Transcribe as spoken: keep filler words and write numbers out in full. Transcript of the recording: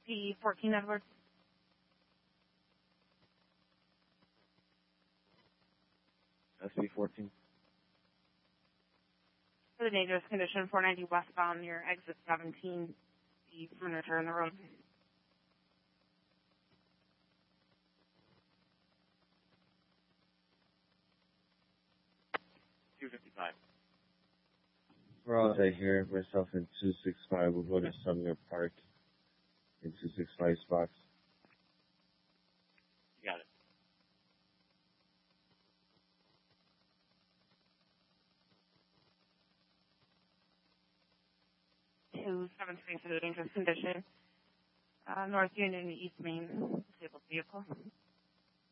P fourteen Edwards. S P fourteen. For the dangerous condition, four ninety westbound near exit seventeen, the furniture in the road. two fifty-five. We're all day here. Myself in two sixty-five. We'll go to Sumner Park in two sixty-five spots. You got it. two seven three for the dangerous condition. Uh, North Union, East Main, disabled vehicle.